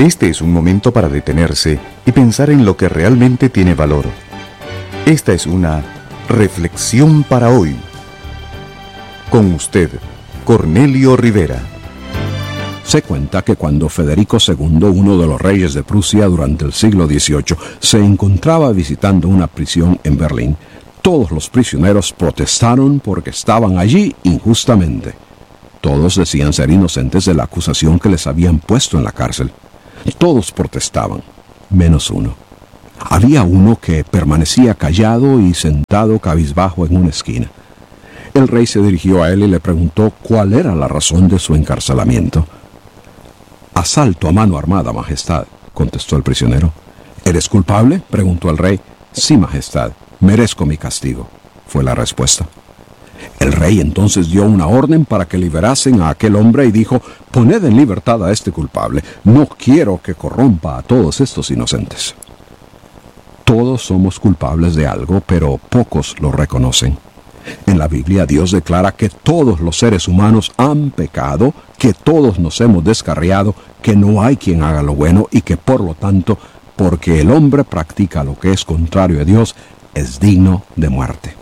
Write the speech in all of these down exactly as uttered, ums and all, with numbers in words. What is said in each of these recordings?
Este es un momento para detenerse y pensar en lo que realmente tiene valor. Esta es una reflexión para hoy. Con usted, Cornelio Rivera. Se cuenta que cuando Federico segundo, uno de los reyes de Prusia durante el siglo dieciocho, se encontraba visitando una prisión en Berlín, todos los prisioneros protestaron porque estaban allí injustamente. Todos decían ser inocentes de la acusación que les habían puesto en la cárcel. Todos protestaban, menos uno. Había uno que permanecía callado y sentado cabizbajo en una esquina. El rey se dirigió a él y le preguntó cuál era la razón de su encarcelamiento. «Asalto a mano armada, majestad», contestó el prisionero. «¿Eres culpable?», preguntó el rey. «Sí, majestad, merezco mi castigo», fue la respuesta. El rey entonces dio una orden para que liberasen a aquel hombre y dijo: «Poned en libertad a este culpable. No quiero que corrompa a todos estos inocentes». Todos somos culpables de algo, pero pocos lo reconocen. En la Biblia Dios declara que todos los seres humanos han pecado, que todos nos hemos descarriado, que no hay quien haga lo bueno y que por lo tanto, porque el hombre practica lo que es contrario a Dios, es digno de muerte.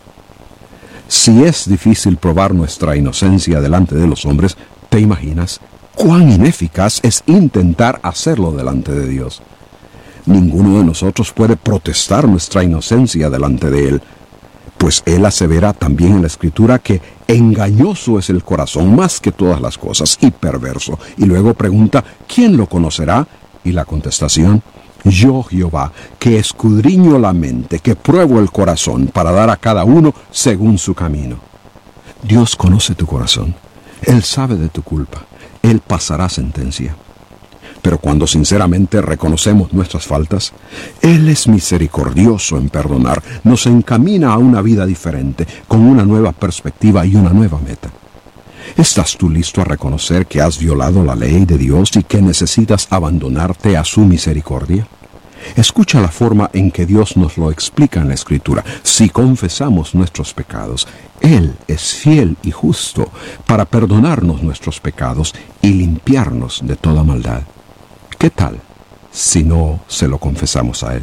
Si es difícil probar nuestra inocencia delante de los hombres, ¿te imaginas cuán ineficaz es intentar hacerlo delante de Dios? Ninguno de nosotros puede protestar nuestra inocencia delante de Él, pues Él asevera también en la Escritura que engañoso es el corazón más que todas las cosas y perverso. Y luego pregunta, ¿quién lo conocerá? Y la contestación, yo Jehová, que escudriño la mente, que pruebo el corazón para dar a cada uno según su camino. Dios conoce tu corazón, Él sabe de tu culpa, Él pasará sentencia. Pero cuando sinceramente reconocemos nuestras faltas, Él es misericordioso en perdonar, nos encamina a una vida diferente, con una nueva perspectiva y una nueva meta. ¿Estás tú listo a reconocer que has violado la ley de Dios y que necesitas abandonarte a su misericordia? Escucha la forma en que Dios nos lo explica en la Escritura. Si confesamos nuestros pecados, Él es fiel y justo para perdonarnos nuestros pecados y limpiarnos de toda maldad. ¿Qué tal si no se lo confesamos a Él?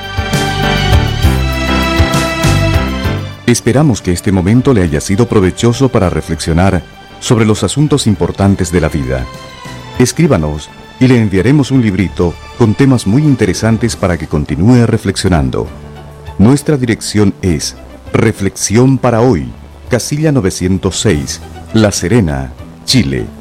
Esperamos que este momento le haya sido provechoso para reflexionar sobre los asuntos importantes de la vida. Escríbanos y le enviaremos un librito con temas muy interesantes para que continúe reflexionando. Nuestra dirección es Reflexión para Hoy, Casilla novecientos seis, La Serena, Chile.